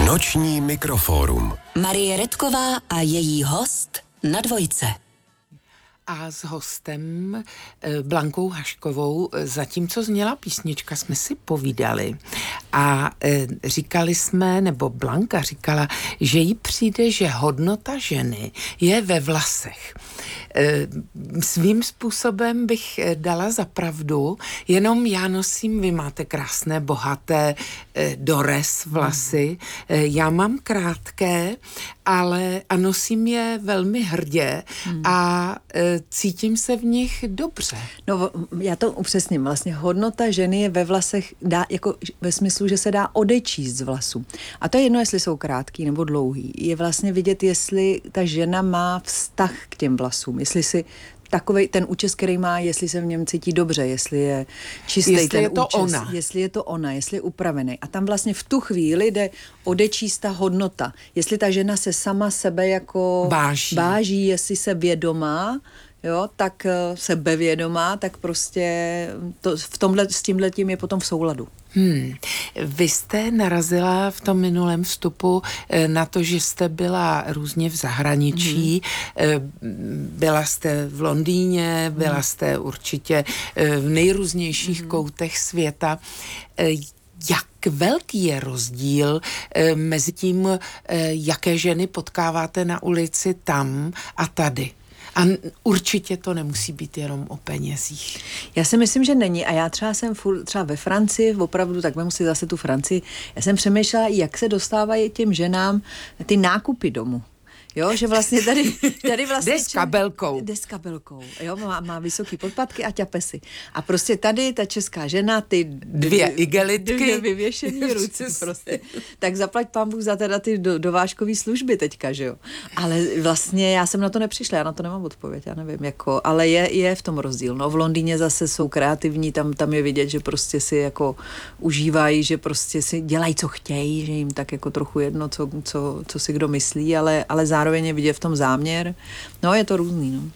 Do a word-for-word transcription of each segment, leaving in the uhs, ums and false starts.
Noční mikrofórum. Marie Redková a její host na Dvojce. A s hostem Blankou Haškovou, zatímco zněla písnička, jsme si povídali a říkali jsme, nebo Blanka říkala, že jí přijde, že hodnota ženy je ve vlasech. Svým způsobem bych dala za pravdu, jenom já nosím, vy máte krásné, bohaté dores vlasy, já mám krátké, ale a nosím je velmi hrdě hmm. a e, cítím se v nich dobře. No, já to upřesním. Vlastně hodnota ženy je ve vlasech dá, jako ve smyslu, že se dá odečíst z vlasů. A to je jedno, jestli jsou krátký nebo dlouhý. Je vlastně vidět, jestli ta žena má vztah k těm vlasům, jestli si takovej ten účes, který má, jestli se v něm cítí dobře, jestli je čistý jestli ten je to účes, ona. jestli je to ona, jestli je upravený. A tam vlastně v tu chvíli jde odečíst ta hodnota. Jestli ta žena se sama sebe jako váží, váží jestli se vědomá, jo, tak sebevědomá, tak prostě to, v tomhle, s tímhletím je potom v souladu. Hmm. Vy jste narazila v tom minulém vstupu na to, že jste byla různě v zahraničí, mm. byla jste v Londýně, byla mm. jste určitě v nejrůznějších mm. koutech světa. Jak velký je rozdíl mezi tím, jaké ženy potkáváte na ulici tam a tady? A určitě to nemusí být jenom o penězích. Já si myslím, že není. A já třeba jsem furt, třeba ve Francii, opravdu, tak vemu si zase tu Francii, já jsem přemýšlela, jak se dostávají těm ženám ty nákupy domů. Jo, že vlastně tady, tady vlastně... Jde s kabelkou. Jde s kabelkou, jo, má, má vysoký podpatky a ťapesy. A prostě tady ta česká žena, ty... Dvě igelitky. Dvě vyvěšený ruce prostě. Tak zaplať pán Bůh za teda ty do, dovážkový služby teďka, že jo. Ale vlastně já jsem na to nepřišla, já na to nemám odpověď, já nevím, jako, ale je, je v tom rozdíl. No, v Londýně zase jsou kreativní, tam, tam je vidět, že prostě si jako užívají, že prostě si dělají, co chtějí, že jim tak jako trochu jedno, co, co, co si kdo myslí, ale, ale zároveň je vidět v tom záměr. No, je to různý, no.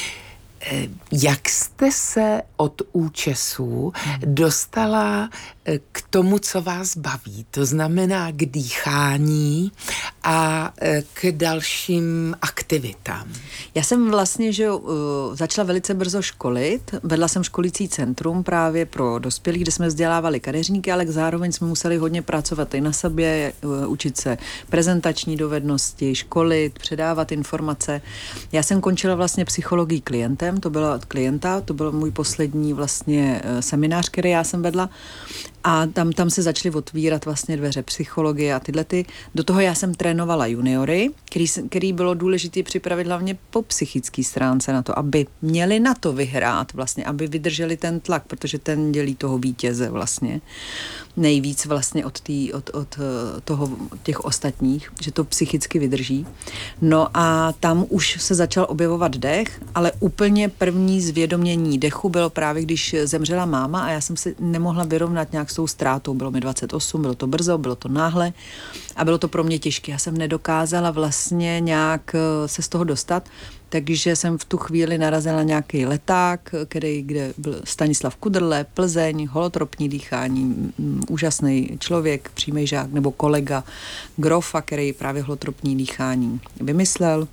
Jak jste se od účesů dostala k tomu, co vás baví? To znamená k dýchání a k dalším aktivitám. Já jsem vlastně, že uh, začala velice brzo školit. Vedla jsem školící centrum právě pro dospělí, kde jsme vzdělávali kadeřníky, ale zároveň jsme museli hodně pracovat i na sobě, uh, učit se prezentační dovednosti, školit, předávat informace. Já jsem končila vlastně psychologii klientem, to byla klienta, to byl můj poslední vlastně seminář, který já jsem vedla. A tam, tam se začaly otvírat vlastně dveře psychologie a tyhle ty. Do toho já jsem trénovala juniory, který, který bylo důležité připravit hlavně po psychické stránce na to, aby měli na to vyhrát vlastně, aby vydrželi ten tlak, protože ten dělí toho vítěze vlastně nejvíc vlastně od, tý, od, od toho, těch ostatních, že to psychicky vydrží. No a tam už se začal objevovat dech, ale úplně první zvědomění dechu bylo právě, když zemřela máma a já jsem se nemohla vyrovnat nějak s tou ztrátou. Bylo mi dvacet osm, bylo to brzo, bylo to náhle a bylo to pro mě těžké. Já jsem nedokázala vlastně nějak se z toho dostat, takže jsem v tu chvíli narazila na nějaký leták, který, kde byl Stanislav Kudrle, Plzeň, holotropní dýchání, úžasný člověk, přímý žák nebo kolega Grofa, který právě holotropní dýchání vymyslel.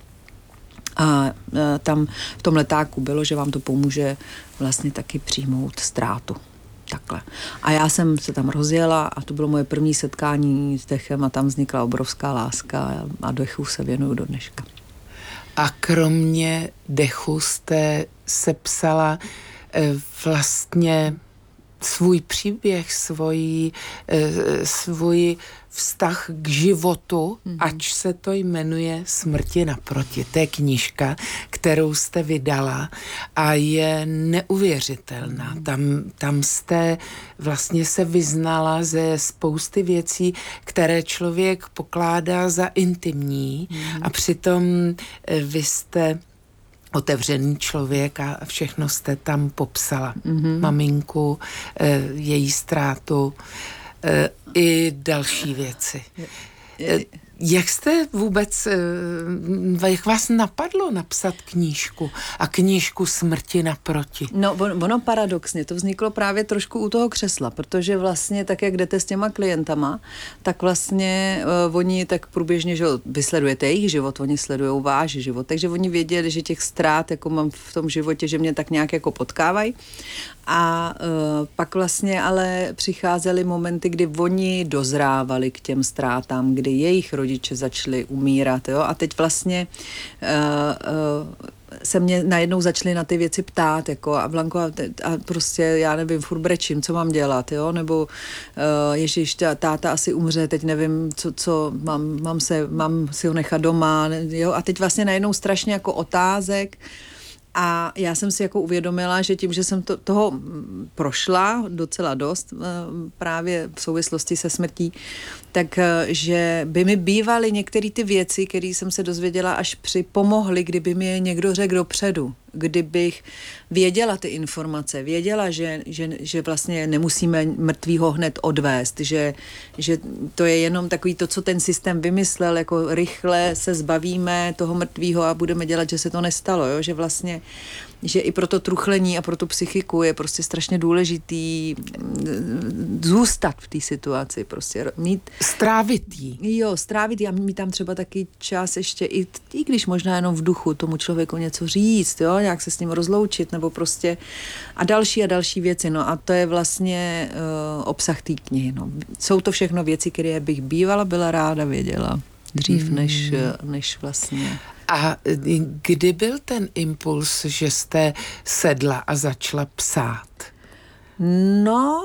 A tam v tom letáku bylo, že vám to pomůže vlastně taky přijmout ztrátu. Takhle. A já jsem se tam rozjela a to bylo moje první setkání s dechem a tam vznikla obrovská láska a dechu se věnuju do dneška. A kromě dechu jste sepsala e, vlastně svůj příběh, svůj, e, svůj vztah k životu, mm-hmm. ač se to jmenuje Smrti naproti. To je knížka, kterou jste vydala a je neuvěřitelná. Tam, tam jste vlastně se vyznala ze spousty věcí, které člověk pokládá za intimní mm-hmm. a přitom vy jste otevřený člověk a všechno jste tam popsala. Mm-hmm. Maminku, její ztrátu, i další věci. Jak jste vůbec, jak vás napadlo napsat knížku a knížku Smrti naproti? No, ono paradoxně, to vzniklo právě trošku u toho křesla, protože vlastně tak, jak jdete s těma klientama, tak vlastně uh, oni tak průběžně, že vy sledujete jejich život, oni sledujou váš život, takže oni věděli, že těch ztrát, jako mám v tom životě, že mě tak nějak jako potkávají. A uh, pak vlastně ale přicházely momenty, kdy oni dozrávali k těm ztrátám, kdy jejich rodiče začali umírat, jo, a teď vlastně uh, uh, se mě najednou začaly na ty věci ptát, jako a Blanko, a, a prostě já nevím, furt brečím, co mám dělat, jo, nebo uh, ježiš, táta asi umře, teď nevím, co, co mám, mám se, mám si ho nechat doma, jo, a teď vlastně najednou strašně jako otázek. A já jsem si jako uvědomila, že tím, že jsem to, toho prošla docela dost právě v souvislosti se smrtí, tak že by mi bývaly některé ty věci, které jsem se dozvěděla, až připomohly, kdyby mi je někdo řekl dopředu. Kdybych věděla ty informace, věděla, že, že, že vlastně nemusíme mrtvýho hned odvést, že, že to je jenom takový to, co ten systém vymyslel, jako rychle se zbavíme toho mrtvýho a budeme dělat, že se to nestalo, jo? Že vlastně že i pro to truchlení a pro tu psychiku je prostě strašně důležitý zůstat v té situaci, prostě mít... Strávit jí. Jo, strávit jí a mít tam třeba taky čas ještě, i, i když možná jenom v duchu tomu člověku něco říct, jo, nějak se s ním rozloučit, nebo prostě a další a další věci, no a to je vlastně uh, obsah té knihy, no. Jsou to všechno věci, které bych bývala, byla ráda věděla dřív, mm. než, než vlastně... A kdy byl ten impuls, že jste sedla a začala psát? No,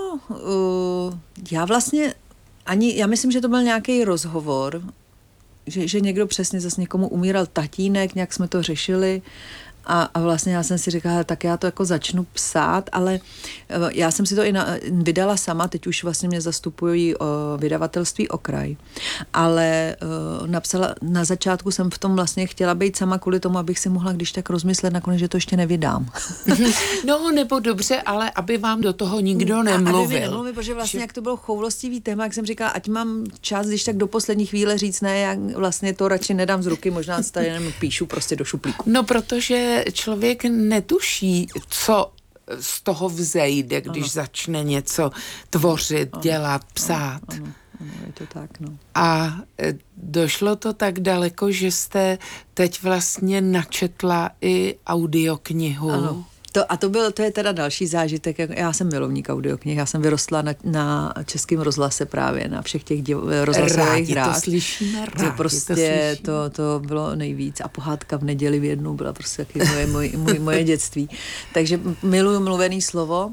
uh, já vlastně ani, já myslím, že to byl nějaký rozhovor, že, že někdo přesně zase někomu umíral tatínek, nějak jsme to řešili a, a vlastně já jsem si říkala, tak já to jako začnu psát, ale uh, já jsem si to i na, vydala sama, teď už vlastně mě zastupují uh, vydavatelství Okraj, ale uh, napsala, na začátku jsem v tom vlastně chtěla být sama kvůli tomu, abych si mohla když tak rozmyslet nakonec, že to ještě nevydám. No, nebo dobře, ale aby vám do toho nikdo nemluvil. Aby mi nemluvil, protože vlastně že... jak to bylo choulostivý téma, jak jsem říkala, ať mám čas, když tak do poslední chvíle říct, ne, já vlastně to radši nedám z ruky, možná tady jenom píšu prostě do šuplíku. No, protože člověk netuší, co z toho vzejde, když ano. začne něco tvořit, ano. dělat, psát. Ano, ano, ano, je to tak, no. A došlo to tak daleko, že jste teď vlastně načetla i audioknihu. Ano. To, a to, byl, to je teda další zážitek. Já jsem milovník audioknih. Já jsem vyrostla na, na Českém rozhlase právě, na všech těch div, rozhlasových hrách. to slyšíme, rádi to prostě, to, slyšíme. to, to bylo nejvíc. A Pohádka v neděli v jednu byla prostě taky moje, moje, moje, moje dětství. Takže miluju mluvený slovo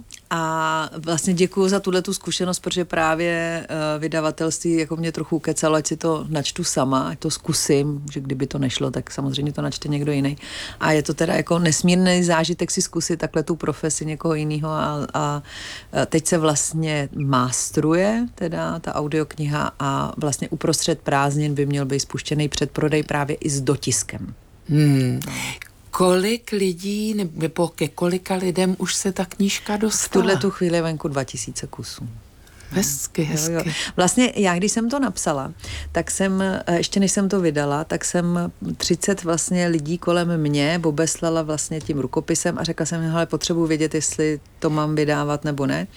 a vlastně děkuju za tuhletu zkušenost, protože právě uh, vydavatelství jako mě trochu kecalo, ať si to načtu sama, ať to zkusím, že kdyby to nešlo, tak samozřejmě to načte někdo jiný. A je to teda jako nesmírný zážitek si zkusit takhle tu profesi někoho jiného a, a teď se vlastně mástruje teda ta audiokniha a vlastně uprostřed prázdnin by měl být spuštěný předprodej právě i s dotiskem. Hmm. Kolik lidí nebo ke kolika lidem už se ta knížka dostala? V tuhle tu chvíli venku dva tisíce kusů. Hezky, hezky. Jo, jo. Vlastně já, když jsem to napsala, tak jsem, ještě než jsem to vydala, tak jsem třicet vlastně lidí kolem mě obeslala vlastně tím rukopisem a řekla jsem, hele, potřebuji vědět, jestli to mám vydávat nebo ne.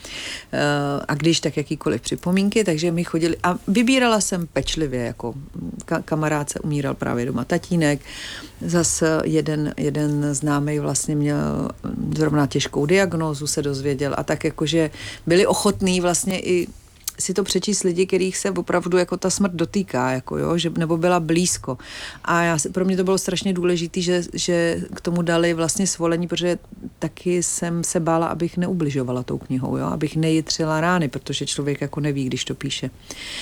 A když, tak jakýkoliv připomínky, takže mi chodili a vybírala jsem pečlivě, jako ka- kamarád se umíral právě doma tatínek, zase jeden, jeden známej vlastně měl zrovna těžkou diagnózu, se dozvěděl a tak jakože byli ochotní vlastně i si to přečíst lidi, kterých se opravdu jako ta smrt dotýká, jako jo, že, nebo byla blízko. A já, pro mě to bylo strašně důležité, že, že k tomu dali vlastně svolení, protože taky jsem se bála, abych neubližovala tou knihou, jo, abych nejitřila rány, protože člověk jako neví, když to píše.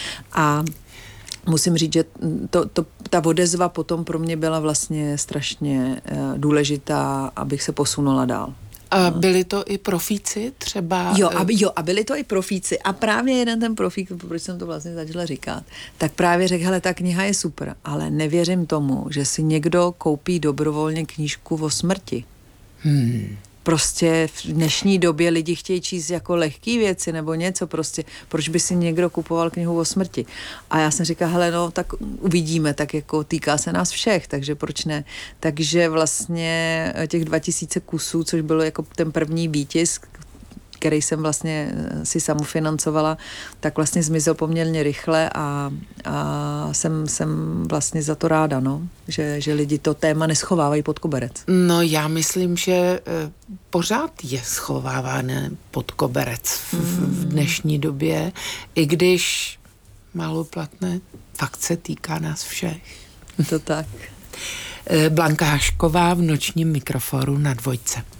A musím říct, že to, to, ta odezva potom pro mě byla vlastně strašně uh, důležitá, abych se posunula dál. A byli to i profíci třeba? Jo a, jo, a byli to i profíci. A právě jeden ten profík, proč jsem to vlastně začala říkat, tak právě řekl, hele, ta kniha je super, ale nevěřím tomu, že si někdo koupí dobrovolně knížku o smrti. Hmm. prostě v dnešní době lidi chtějí číst jako lehký věci nebo něco prostě, proč by si někdo kupoval knihu o smrti. A já jsem říkala, hele, no, tak uvidíme, tak jako týká se nás všech, takže proč ne. Takže vlastně těch dva tisíce kusů, což bylo jako ten první výtisk, který jsem vlastně si samofinancovala, tak vlastně zmizel poměrně rychle a, a jsem, jsem vlastně za to ráda, no, že, že lidi to téma neschovávají pod koberec. No já myslím, že pořád je schováváno pod koberec v, v dnešní době, i když málo platné, fakt se týká nás všech. To tak. Blanka Hašková v nočním mikrofonu na Dvojce.